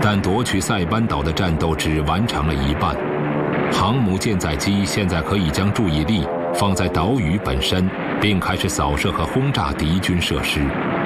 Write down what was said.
但夺取塞班岛的战斗只完成了一半。航母舰载机现在可以将注意力放在岛屿本身，并开始扫射和轰炸敌军设施。